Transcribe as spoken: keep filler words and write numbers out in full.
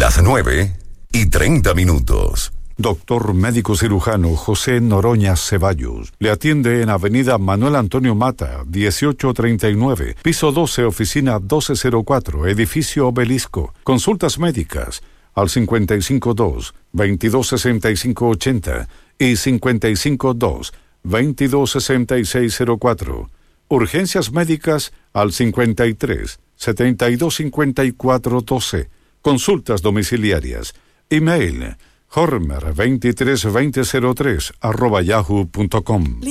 Las nueve y treinta minutos. Doctor médico cirujano José Noroña Ceballos le atiende en Avenida Manuel Antonio Mata, dieciocho treinta y nueve, piso doce, oficina doce cero cuatro, edificio Obelisco. Consultas médicas al cincuenta y cinco dos, veintidós sesenta y cinco ochenta y cincuenta y cinco dos, veintidós sesenta y seis cero cuatro. Urgencias médicas al cincuenta y tres, setenta y dos cincuenta y cuatro doce. Consultas domiciliarias. Email hormer veintitrés veinte cero tres arroba yahoo punto com.